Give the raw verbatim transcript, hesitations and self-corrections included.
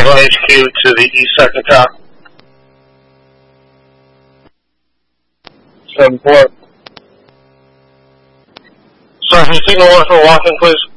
Naval H Q to the east second tower. seven four. Sergeant, signal one for walking, please.